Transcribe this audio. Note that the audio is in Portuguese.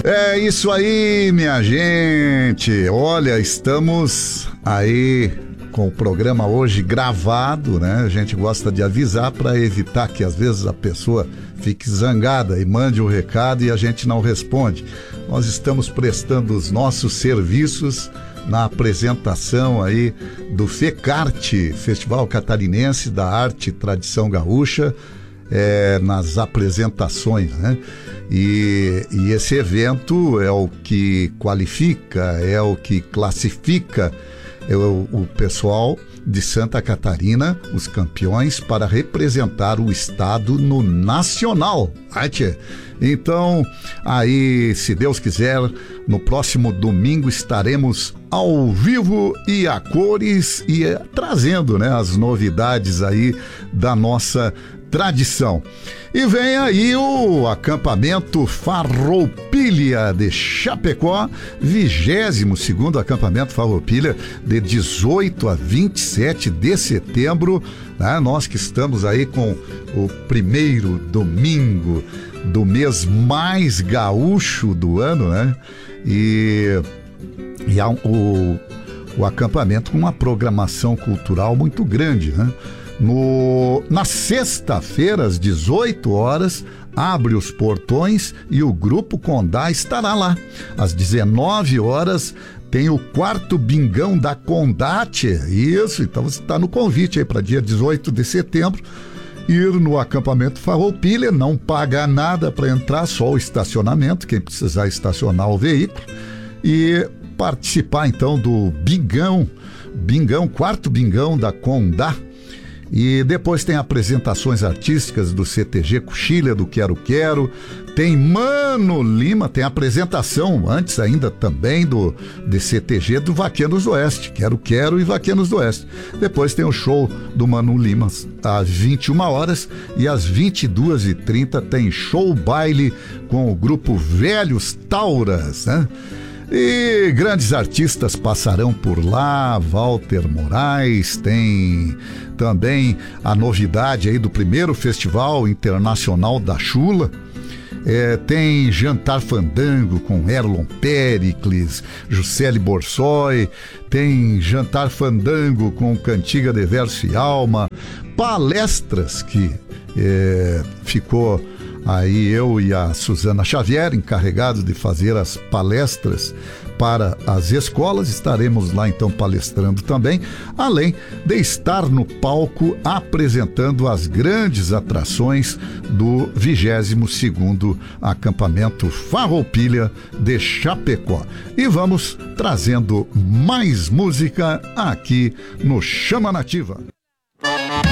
É isso aí, minha gente. Olha, estamos aí com o programa hoje gravado, né? A gente gosta de avisar para evitar que às vezes a pessoa fique zangada e mande um recado e a gente não responde. Nós estamos prestando os nossos serviços na apresentação aí do FECART, Festival Catarinense da Arte e Tradição Gaúcha, nas apresentações, né? E esse evento é o que qualifica, é o que classifica o pessoal de Santa Catarina, os campeões, para representar o estado no nacional. Então, aí, se Deus quiser, no próximo domingo estaremos ao vivo e a cores e trazendo, né, as novidades aí da nossa tradição. E vem aí o acampamento Farroupilha de Chapecó, 22º acampamento Farroupilha, de 18 a 27 de setembro, né? Nós que estamos aí com o primeiro domingo do mês mais gaúcho do ano, né? E há o acampamento com uma programação cultural muito grande, né? Na sexta-feira, às 18 horas, abre os portões e o Grupo Condá estará lá. Às 19 horas, tem o 4º Bingão da Condate. Isso, então você está no convite aí para dia 18 de setembro. Ir no acampamento Farroupilha, não paga nada para entrar, só o estacionamento, quem precisar estacionar o veículo. E participar então do Bingão, 4º Bingão da Condá. E depois tem apresentações artísticas do CTG Coxilha, do Quero Quero, tem Mano Lima, tem apresentação antes ainda também do CTG do Vaqueiros do Oeste, Quero Quero e Vaqueiros do Oeste. Depois tem o show do Mano Lima às 21 horas e às 22h30 tem show baile com o grupo Velhos Tauras, né? E grandes artistas passarão por lá, Walter Moraes, tem também a novidade aí do primeiro Festival Internacional da Chula, tem Jantar Fandango com Erlon Pericles, Juscelie Borsoi, tem Jantar Fandango com Cantiga de Verso e Alma, palestras que ficou aí eu e a Suzana Xavier, encarregados de fazer as palestras para as escolas, estaremos lá então palestrando também, além de estar no palco apresentando as grandes atrações do 22º acampamento Farroupilha de Chapecó. E vamos trazendo mais música aqui no Chama Nativa.